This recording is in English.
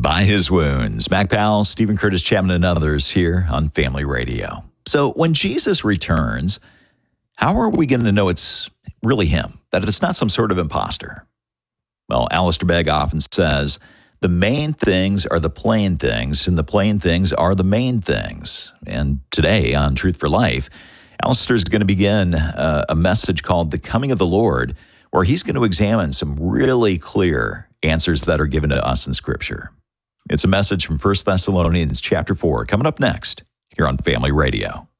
By His wounds. Mac Powell, Stephen Curtis Chapman, and others here on Family Radio. So when Jesus returns, how are we going to know it's really Him, that it's not some sort of imposter? Well, Alistair Begg often says, the main things are the plain things, and the plain things are the main things. And today on Truth for Life, Alistair is going to begin a message called The Coming of the Lord, where he's going to examine some really clear answers that are given to us in Scripture. It's a message from 1 Thessalonians chapter 4, coming up next here on Family Radio.